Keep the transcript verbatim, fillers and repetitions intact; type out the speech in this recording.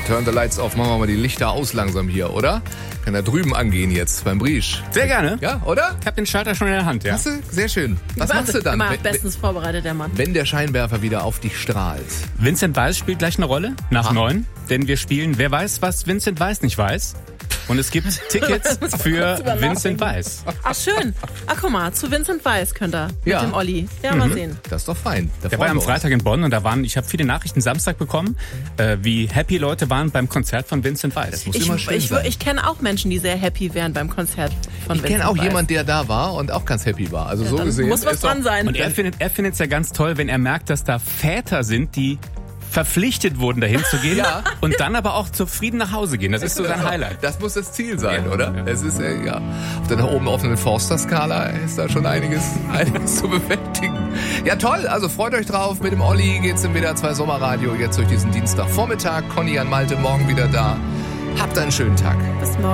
Turn the lights off. Machen wir mal die Lichter aus langsam hier, oder? Kann da drüben angehen jetzt beim Briesch. Sehr gerne. Ja, oder? Ich habe den Schalter schon in der Hand, ja. Hast du? Sehr schön. Was machst du dann? Immer wenn, bestens vorbereitet, der Mann. wenn der Scheinwerfer wieder auf dich strahlt? Vincent Weiss spielt gleich eine Rolle, nach Ah. neun. Denn wir spielen Wer weiß, was Vincent Weiss nicht weiß. Und es gibt Tickets für drüber Vincent nachdenken. Weiss. Ach, schön. Ach, guck mal, zu Vincent Weiss könnt ihr. Mit Ja. dem Olli. Ja, mal sehen. Das ist doch fein. Da Der war freuen am wir uns. Freitag in Bonn und da waren, ich habe viele Nachrichten Samstag bekommen, äh, wie happy Leute waren beim Konzert von Vincent Weiss. Muss Ich, immer schön ich, sein. ich kenne auch Menschen, die sehr happy wären beim Konzert von Ich Vincent kenne auch Weiss. jemanden, der da war und auch ganz happy war. Also so Dann gesehen. muss was ist doch- dran sein. Und er findet er findet es ja ganz toll, wenn er merkt, dass da Väter sind, die verpflichtet wurden, dahin zu gehen Ja. und dann aber auch zufrieden nach Hause gehen. Das ist so sein Highlight. Das muss das Ziel sein, Ja, oder? ja. Es ist äh, ja. Auf der nach oben offenen Forster-Skala ist da schon einiges, einiges zu bewältigen. Ja, toll. Also freut euch drauf. Mit dem Olli geht's im W D R zwei Sommerradio jetzt durch diesen Dienstagvormittag. Conny an Malte morgen wieder da. Habt einen schönen Tag. Bis morgen.